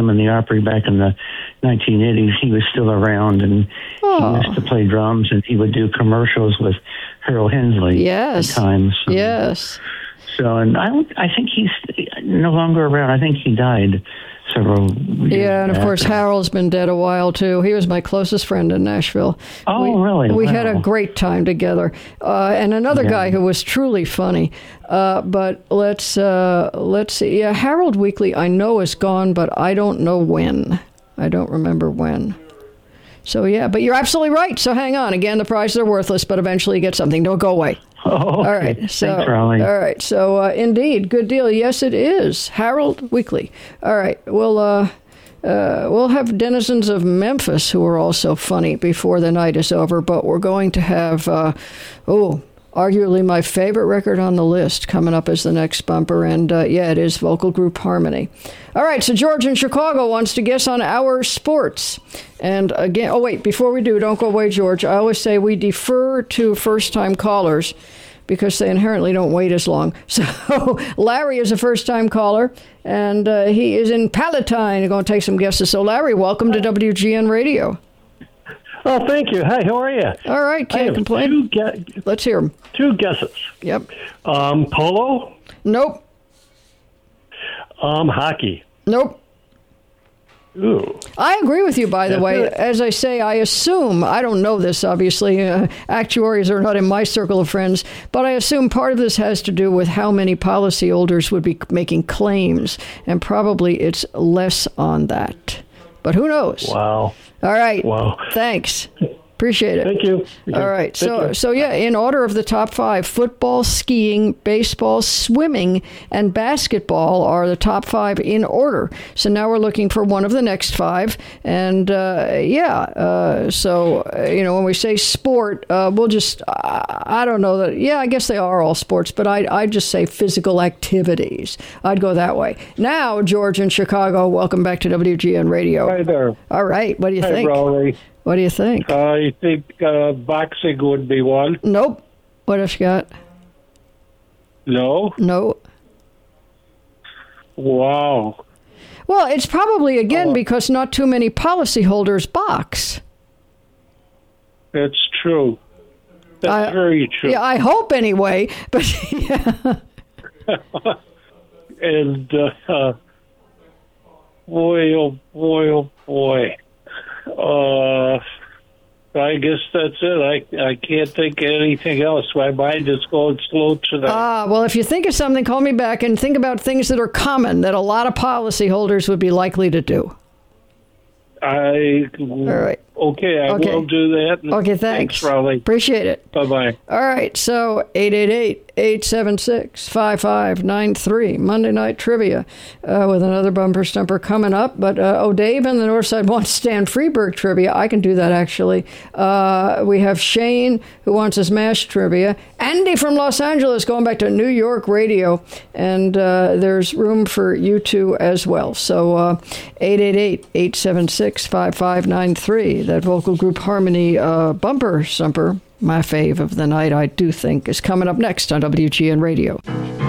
in the Opry back in the 1980s. He was still around, and he used to play drums, and he would do commercials with Harold Hensley at times. Yes. So, and I think he's no longer around. I think he died several years and of course, Harold's been dead a while, too. He was my closest friend in Nashville. Really? We had a great time together. And another guy who was truly funny. But let's see. Yeah, Harold Weekly, I know, is gone, but I don't know when. I don't remember when. So, yeah, but you're absolutely right. So hang on. Again, the prizes are worthless, but eventually you get something. Don't go away. Oh, okay. All right. So, thanks, Raleigh. all right. So, indeed, good deal. Yes, it is. Harold Weekly. All right. We'll have denizens of Memphis who are also funny before the night is over, but we're going to have, arguably my favorite record on the list coming up as the next bumper. And, it is Vocal Group Harmony. All right, so George in Chicago wants to guess on our sports. And again, before we do, don't go away, George. I always say we defer to first-time callers because they inherently don't wait as long. So Larry is a first-time caller, and he is in Palatine. We're going to take some guesses. So, Larry, welcome to WGN Radio. Oh, thank you. Hi, how are you? All right, can't complain. Let's hear them. 2 guesses. Yep. Polo? Nope. Hockey? Nope. Ooh. I agree with you, by the way. As I say, I assume, I don't know this, obviously. Actuaries are not in my circle of friends, but I assume part of this has to do with how many policyholders would be making claims, and probably it's less on that. But who knows? Wow. All right. Wow. Thanks. Appreciate it. Thank you. All right. So in order of the top 5, football, skiing, baseball, swimming, and basketball are the top 5 in order. So now we're looking for one of the next 5. And when we say sport, we'll just, I don't know that, I guess they are all sports, but I'd just say physical activities. I'd go that way. Now, George in Chicago, welcome back to WGN Radio. Hi there. All right. What do you think? Hi, Raleigh. What do you think? I think boxing would be one. Nope. What else you got? No? No. Wow. Well, it's probably, again, because not too many policyholders box. That's true. That's very true. Yeah, I hope anyway. But yeah. And boy, oh boy, oh boy. I guess that's it. I can't think of anything else. My mind is going slow tonight. Well, if you think of something, call me back and think about things that are common that a lot of policyholders would be likely to do. All right. Okay, I will do that. Okay, thanks. Raleigh. Appreciate it. Bye-bye. All right, so 888-876-5593, Monday Night Trivia, with another bumper stumper coming up. But, Dave in the North Side wants Stan Freberg trivia. I can do that, actually. We have Shane, who wants his MASH trivia. Andy from Los Angeles going back to New York radio. And there's room for you two as well. So 888-876-5593. That Vocal Group Harmony bumper stumper, my fave of the night, I do think, is coming up next on WGN Radio.